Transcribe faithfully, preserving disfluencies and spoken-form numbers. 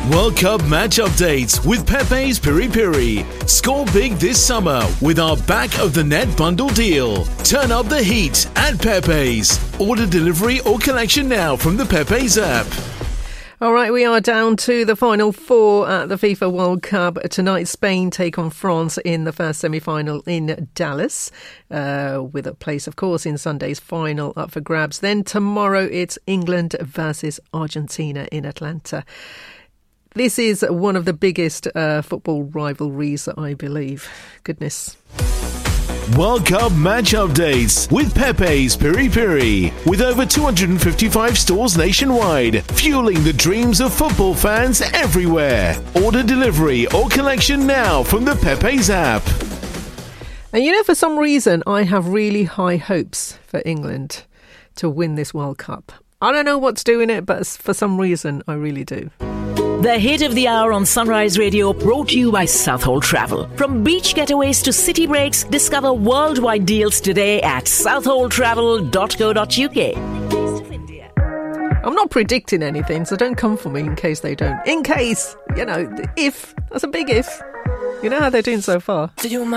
World Cup match updates with Pepe's Piri Piri. Score big this summer with our back of the net bundle deal. Turn up the heat at Pepe's. Order delivery or collection now from the Pepe's app. All right, we are down to the final four at the FIFA World Cup. Tonight, Spain take on France in the first semi-final in Dallas, uh, with a place, of course, in Sunday's final up for grabs. Then tomorrow, it's England versus Argentina in Atlanta. This is one of the biggest uh, football rivalries, I believe. Goodness. World Cup match updates with Pepe's Piri Piri. With over two hundred fifty-five stores nationwide, fueling the dreams of football fans everywhere. Order delivery or collection now from the Pepe's app. And you know, for some reason, I have really high hopes for England to win this World Cup. I don't know what's doing it, but for some reason, I really do. The hit of the hour on Sunrise Radio, brought to you by Southhold Travel. From beach getaways to city breaks, discover worldwide deals today at southhold travel dot co dot uk. I'm not predicting anything, so don't come for me in case they don't. In case, you know, if. That's a big if. You know how they're doing so far.